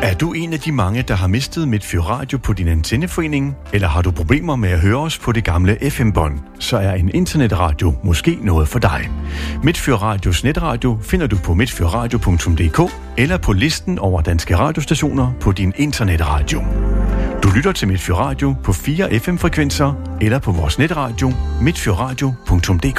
Er du en af de mange, der har mistet Midtfyr Radio på din antenneforening? Eller har du problemer med at høre os på det gamle FM-bånd? Så er en internetradio måske noget for dig. Midtfyr Radios netradio finder du på midtfyrradio.dk eller på listen over danske radiostationer på din internetradio. Du lytter til Midtfyr Radio på 4 FM-frekvenser eller på vores netradio midtfyrradio.dk.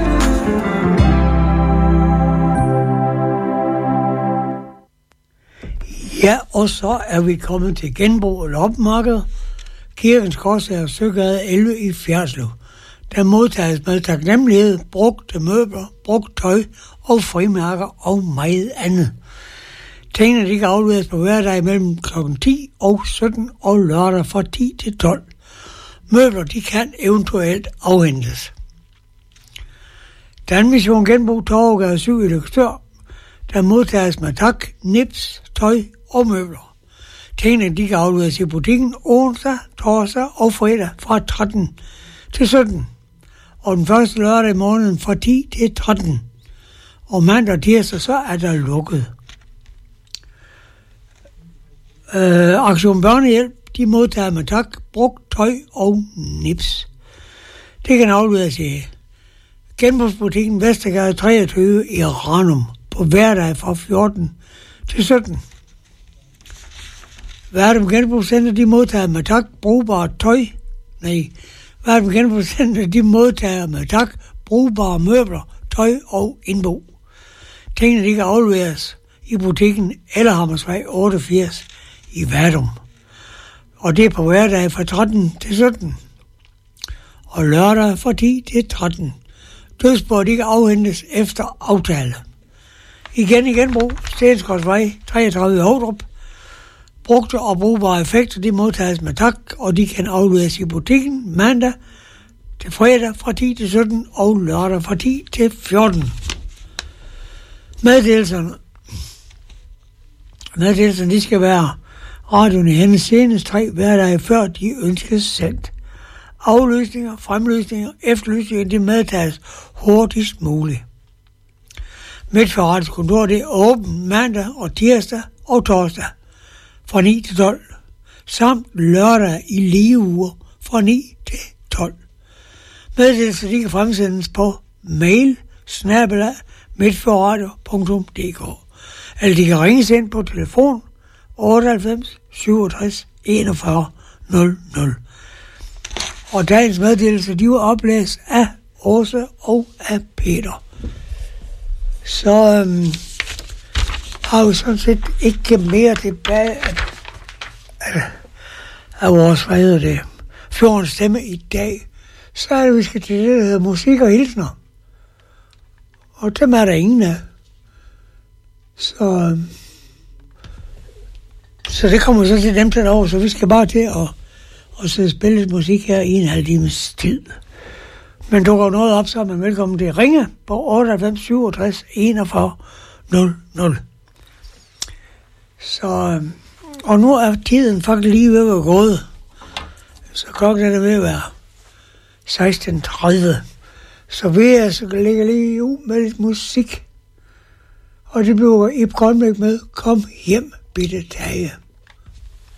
Ja, og så er vi kommet til genbrug og loppemarked. Kirkens Korsager Søgade 11 i Fjerdslev. Der modtages med taknemmelighed brugte møbler, brugt tøj og frimærker og meget andet. Tingene de kan afleveres på hverdag mellem kl. 10 og 17 og lørdag fra 10 til 12. Møbler de kan eventuelt afhentes. Danmission Genbrug Torvegade 7 i Løgstør. Der modtages med tak, nips, tøj og møbler. Tingene de kan afleveres i butikken onsdag, torsdag og fredag fra 13 til 17. Og den første lørdag i måneden fra 10 til 13. Og mandag og tirsdag så er der lukket. Aktion Børnehjælp, de modtager med tak, brugt tøj og nips. Det kan afleveres i genbrugsbutikken Vestergade 23 i Ranum på hverdag fra 14 til 17. Verdum Genbrugscenter, de modtager med tak, brugbart tøj. Verdum Genbrugscenter, de modtager med tak, brugbare møbler, tøj og indbo. Tingene, de kan afleveres i butikken Ellerhammersvej 88 i Verdum. Og det er på hverdag fra 13 til 17. Og lørdag fra 10 til 13. Dødsbordet, de kan afhentes efter aftale. Igen i genbrug, Stensgårdsvej 33 i Hovdrup. Brugte og brugbare effekter, de modtages med tak, og de kan afleveres i butikken mandag til fredag fra 10 til 17 og lørdag fra 10 til 14. Meddelelserne, de skal være radioen i hendes senest 3 hverdage før de ønskes sendt. Afløsninger, fremløsninger, efterløsninger, de medtages hurtigst muligt. Midtfyr Radios kontor, det er åbent mandag og tirsdag og torsdag fra 9 til 12, samt lørdag i lige uger fra 9 til 12. Meddelelser de kan fremsendes på mail @midtfyrradio.dk eller de kan ringes ind på telefon 98 67 41 00. Og dagens meddelelser, de var oplæst af Åse og af Peter. Så har vi sådan set ikke mere tilbage af vores, fjordens stemme i dag. Så er det, vi skal til det, der hedder musik og hilsner. Og dem er der ingen af. Så det kommer så til dem til over, så vi skal bare til at sidde og spille lidt musik her i en halv times tid. Men dukker noget op, så er man velkommen til at ringe på 98 67 41 00. Så, og nu er tiden faktisk lige ved at være gået. Så klokken er ved at være 16:30. Så så ligger lige ud med lidt musik. Og det bliver Ib Grønbæk med Kom hjem, bitte Tage.